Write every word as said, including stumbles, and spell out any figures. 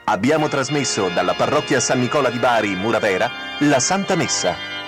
Abbiamo trasmesso dalla parrocchia San Nicola di Bari, Muravera, la Santa Messa.